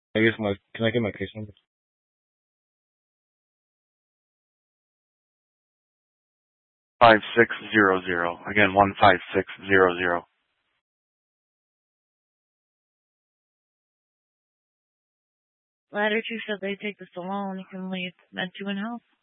Can I get my case number? 5600. Again, 15600. Ladder 2 said they take this alone. You can leave Med 2 in house.